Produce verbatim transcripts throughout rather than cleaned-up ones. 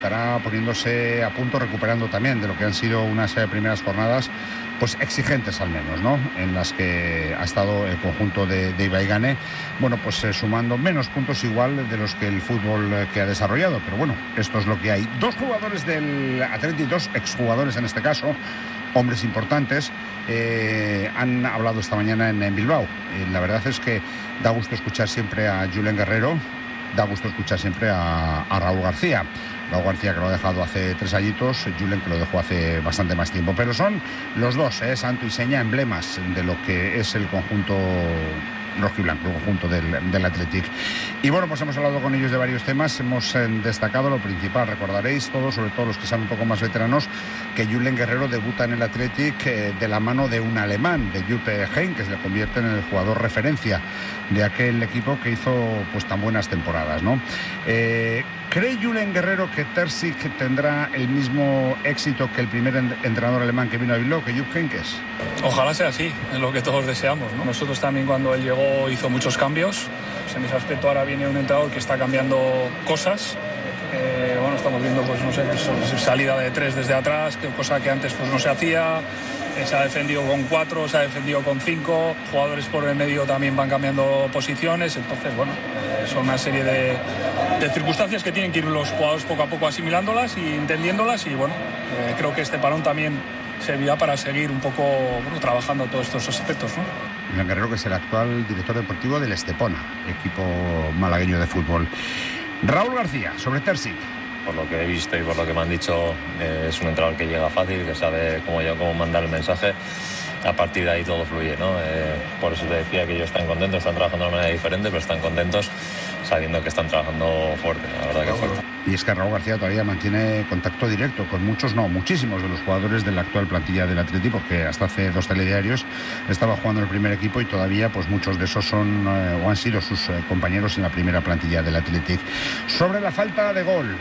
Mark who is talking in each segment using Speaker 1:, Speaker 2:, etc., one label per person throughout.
Speaker 1: estará poniéndose a punto, recuperando también de lo que han sido unas eh, primeras jornadas pues exigentes al menos, ¿no? En las que ha estado el conjunto de, de Ibaigane, bueno, pues eh, sumando menos puntos igual de los que el fútbol eh, que ha desarrollado, pero bueno, esto es lo que hay. Dos jugadores del Athletic, dos exjugadores en este caso, hombres importantes, eh, han hablado esta mañana en, en Bilbao. Eh, la verdad es que da gusto escuchar siempre a Julen Guerrero, da gusto escuchar siempre a, a Raúl García. Raúl García, que lo ha dejado hace tres añitos, Julen, que lo dejó hace bastante más tiempo. Pero son los dos, ¿eh? Santo y seña, emblemas de lo que es el conjunto rojiblanco, el conjunto del, del Athletic. Y bueno, pues hemos hablado con ellos de varios temas, hemos eh, destacado lo principal. Recordaréis todos, sobre todo los que son un poco más veteranos, que Julen Guerrero debuta en el Athletic eh, de la mano de un alemán, de Juppe Heynckes, que le convierte en el jugador referencia de aquel equipo que hizo pues tan buenas temporadas, ¿no? Eh, ¿Cree Julen Guerrero que Terzic tendrá el mismo éxito que el primer entrenador alemán que vino a Bilbao, que Jupp Heynckes?
Speaker 2: Ojalá sea así, es lo que todos deseamos, ¿no? Nosotros también, cuando él llegó, hizo muchos cambios. Pues en ese aspecto ahora viene un entrenador que está cambiando cosas. Eh, bueno, estamos viendo, pues no sé, pues, salida de tres desde atrás, que cosa que antes pues no se hacía. Eh, se ha defendido con cuatro, se ha defendido con cinco. Jugadores por el medio también van cambiando posiciones. Entonces, bueno, eh, son una serie de, de circunstancias que tienen que ir los jugadores poco a poco asimilándolas y entendiéndolas. Y bueno, eh, creo que este parón también servirá para seguir un poco bueno, trabajando todos estos aspectos, ¿no?
Speaker 1: Julen Guerrero, que es el actual director deportivo del Estepona, equipo malagueño de fútbol. Raúl García, sobre Terzic.
Speaker 3: Por lo que he visto y por lo que me han dicho, eh, es un entrenador que llega fácil, que sabe cómo, cómo mandar el mensaje. A partir de ahí todo fluye, ¿no? Eh, por eso te decía que ellos están contentos, están trabajando de una manera diferente, pero están contentos sabiendo que están trabajando fuerte, la verdad que fuerte.
Speaker 1: Y es que Raúl García todavía mantiene contacto directo con muchos, no, muchísimos de los jugadores de la actual plantilla del Athletic, porque hasta hace dos telediarios estaba jugando en el primer equipo y todavía pues muchos de esos son eh, o han sido sus eh, compañeros en la primera plantilla del Athletic. Sobre la falta de gol,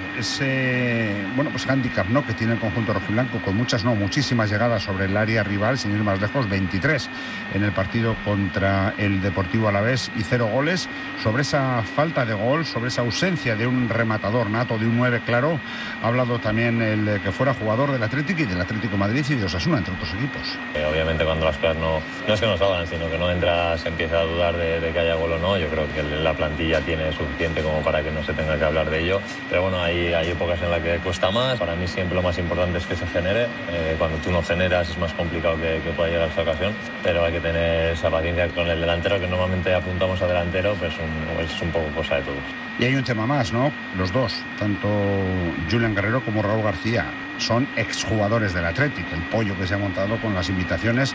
Speaker 1: ese bueno pues hándicap, ¿no?, que tiene el conjunto rojiblanco, con muchas, no, muchísimas llegadas sobre el área rival, sin ir más lejos, veintitrés en el partido contra el Deportivo Alavés y cero goles. Sobre esa falta de gol, sobre esa ausencia de un rematador nato, de un nueve claro, ha hablado también el que fuera jugador del Athletic y del Atlético de Madrid y de Osasuna, entre otros equipos.
Speaker 3: Eh, obviamente cuando las cosas no, no es que no salgan, sino que no entras, empieza a dudar de, de que haya gol o no. Yo creo que la plantilla tiene suficiente como para que no se tenga que hablar de ello, pero bueno, hay, hay épocas en las que cuesta más. Para mí siempre lo más importante es que se genere. Eh, cuando tú no generas es más complicado que, que pueda llegar esa ocasión, pero hay que tener esa paciencia con el delantero, que normalmente apuntamos a delantero, pues un, es un poco cosa de todos.
Speaker 1: Y hay un tema más, ¿no? Los dos, tanto Julen Guerrero como Raúl García, son exjugadores del Athletic. El pollo que se ha montado con las invitaciones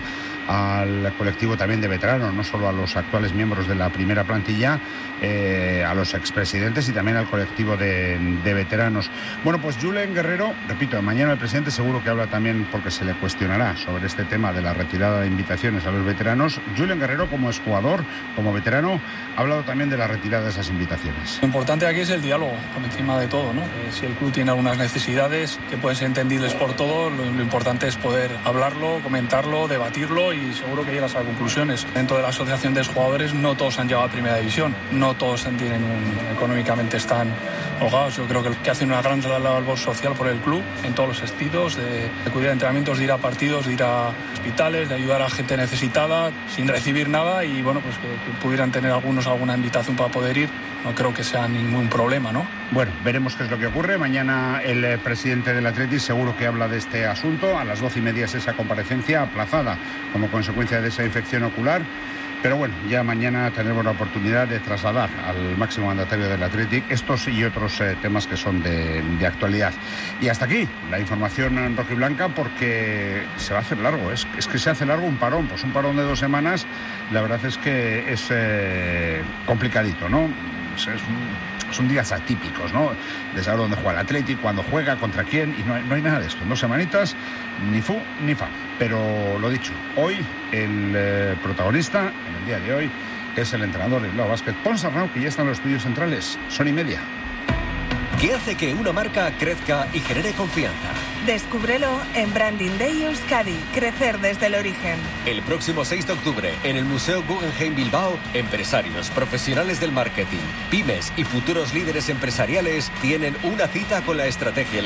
Speaker 1: al colectivo también de veteranos, no solo a los actuales miembros de la primera plantilla, eh, a los expresidentes y también al colectivo de, de veteranos. Bueno, pues Julen Guerrero, repito, mañana el presidente seguro que habla también, porque se le cuestionará sobre este tema de la retirada de invitaciones a los veteranos. Julen Guerrero, como exjugador, como veterano, ha hablado también de la retirada de esas invitaciones.
Speaker 2: Lo importante aquí es el diálogo, por encima de todo, ¿no? Eh, si el club tiene algunas necesidades que pueden ser entendibles por todos, lo, lo importante es poder hablarlo, comentarlo, debatirlo y seguro que llegas a conclusiones. Dentro de la asociación de jugadores no todos han llegado a primera división, no todos tienen un, económicamente están holgados. Yo creo que, que hacen una gran labor social por el club en todos los sentidos, de, de cuidar de entrenamientos, de ir a partidos, de ir a hospitales, de ayudar a gente necesitada sin recibir nada y bueno, pues que, que pudieran tener algunos alguna invitación para poder ir. No creo que sea ningún problema, ¿no?
Speaker 1: Bueno, veremos qué es lo que ocurre. Mañana el eh, presidente del Athletic seguro que habla de este asunto. A las doce y media es esa comparecencia aplazada como consecuencia de esa infección ocular. Pero bueno, ya mañana tendremos la oportunidad de trasladar al máximo mandatario del Athletic estos y otros eh, temas que son de, de actualidad. Y hasta aquí la información rojiblanca, porque se va a hacer largo. Es, es que se hace largo un parón, pues un parón de dos semanas. La verdad es que es eh, complicadito, ¿no? Es un, son días atípicos, ¿no? De saber dónde juega el Athletic, cuándo juega, contra quién, y no hay, no hay nada de esto. En dos semanitas, ni fu ni fa. Pero lo dicho, hoy el eh, protagonista, en el día de hoy, es el entrenador del Bilbao Basket, Pons Arnau, que ya está en los estudios centrales. Son y media.
Speaker 4: ¿Qué hace que una marca crezca y genere confianza?
Speaker 5: Descúbrelo en Branding Day Euskadi, crecer desde el origen.
Speaker 4: El próximo seis de octubre, en el Museo Guggenheim Bilbao, empresarios, profesionales del marketing, pymes y futuros líderes empresariales tienen una cita con la estrategia